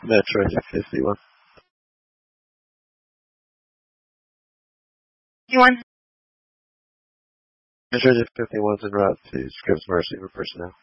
Metro 51. You want? Metro 51's en route to Scripps Mercy for personnel.